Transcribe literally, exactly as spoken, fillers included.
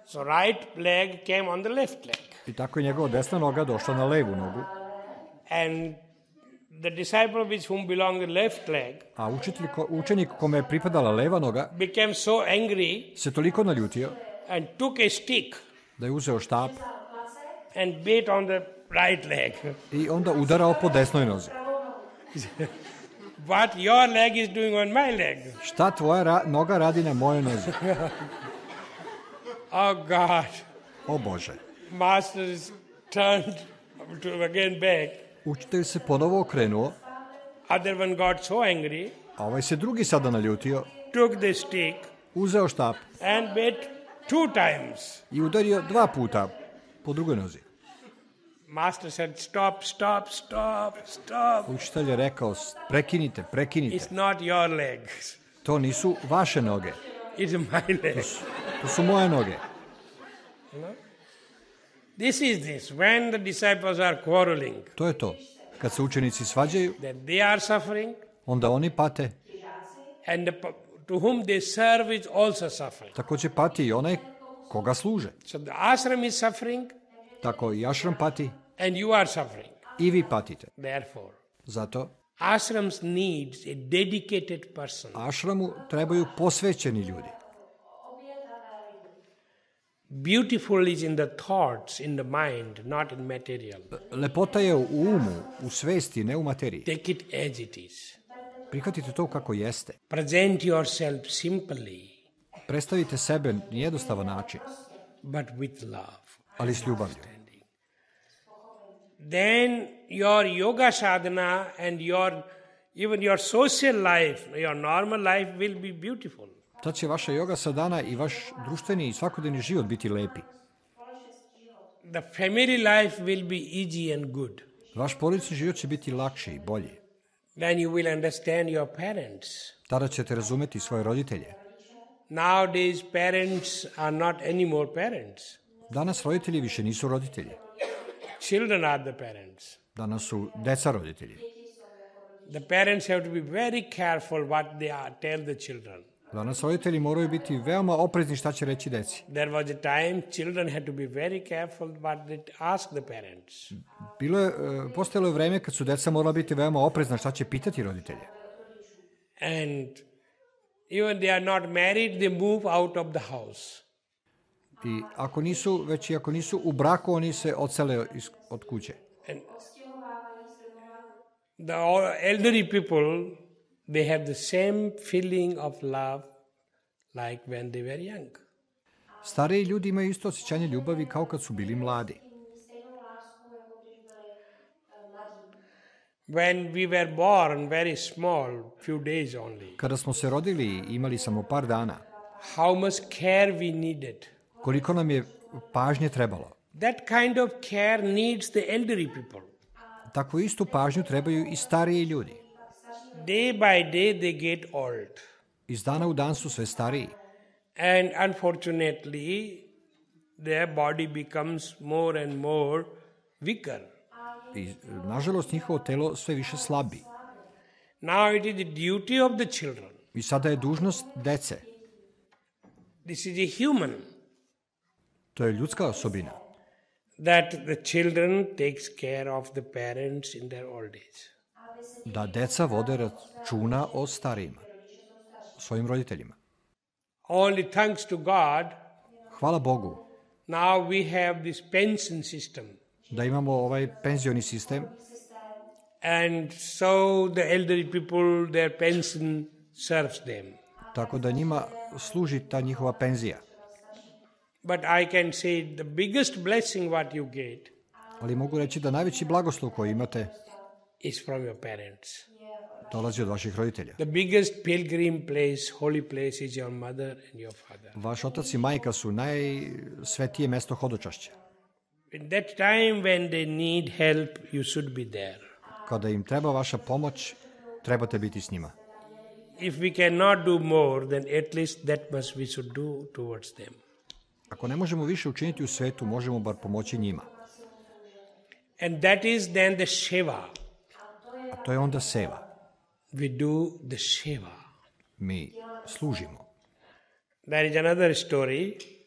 So right leg came on the left leg. I tako je njegova desna noga došla na levu nogu. And the disciple which whom belonged the left leg A učitelj, učenik kome je pripadala leva noga became so angry se toliko naljutio and took a stick da je uzeo štap and beat on the right leg. i onda udarao po desnoj nozi. What your leg is doing on my leg? Šta tvoja ra- noga radi na mojoj nozi? Oh God. O Bože. Master is turned to again back. Učitelj se ponovo okrenuo, Other one got so angry, a ovaj se drugi sada naljutio, took the stick uzeo štap and beat two times. i udario dva puta po drugoj nozi. Master said, stop, stop, stop, stop. Učitelj je rekao, prekinite, prekinite. It's not your legs. To nisu vaše noge, It's my legs. to su moje noge. You know? This is this. When the disciples are quarreling, To je to. Kad se učenici svađaju, then they are suffering, onda oni pate. and the, to whom they serve is also suffering. Tako će pati i onaj koga služe. So the ashram is suffering, Tako i ašram pati and you are suffering. i vi patite. Therefore, Zato ashrams needs a dedicated person. ašramu trebaju posvećeni ljudi. Beautiful is in the thoughts, in the mind, not in material. Lepota je u umu, u svesti, ne u materiji. Take it as it is. Prihvatite to kako jeste. Present yourself simply, Predstavite sebe na jednostavan način, but with love. ali s ljubavlju. Then your yoga sadhana and your even your social life, your normal life will be beautiful. Tad će vaša joga sadana i vaš društveni i svakodnevni život biti lepi. The family life will be easy and good. Vaš porodični život će biti lakši i bolji. Then you will understand your parents. Tada ćete razumeti svoje roditelje. Nowadays parents are not anymore parents. Danas roditelji više nisu roditelji. Children are the parents. Danas su deca roditelji. The parents have to be very careful what they are, tell the children. Danas roditelji moraju biti veoma oprezni šta će reći deci. There was a time children had to be very careful what they ask the parents. Bilo je, e, postojalo je vreme kad su deca morala biti veoma oprezna šta će pitati roditelje. And even they are not married, they move out of the house. I ako nisu, već i ako nisu u braku, oni se odsele iz, od kuće. And the elderly people, they have the same feeling of love like when they were young. Stariji ljudi imaju isto osjećanje ljubavi kao kad su bili mladi. When we were born very small, few days only, Kada smo se rodili i imali samo par dana, how much care we needed. koliko nam je pažnje trebalo. That kind of care needs the elderly people. Takvu istu pažnju trebaju i stariji ljudi. Day by day they get old. Iz dana u dan su sve stariji. And unfortunately, their body becomes more and more weaker. I, nažalost, njihovo telo sve više slabi. Now it is the duty of the children. I sada je dužnost dece. This is a human. To je ljudska osobina. That the children takes care of the parents in their old age. Da deca vode računa o starijima, svojim roditeljima. Only thanks to God, Hvala Bogu now we have this pension system. da imamo ovaj penzioni sistem And so the elderly people, their pension serves them. tako da njima služi ta njihova penzija. But I can say the biggest blessing what you get Ali mogu reći da najveći blagoslov koji imate is from your parents. dolazi od vaših roditelja. The biggest pilgrim place, holy place is your mother and your father. Vaš otac i majka su najsvetije mesto hodočašća. In that time when they need help, you should be there. Kada im treba vaša pomoć, trebate biti s njima. If we cannot do more, then at least that much we should do towards them. Ako ne možemo više učiniti u svetu, možemo bar pomoći njima. And that is then the seva. A to je onda seva. We do the seva. Mi služimo. There is another story.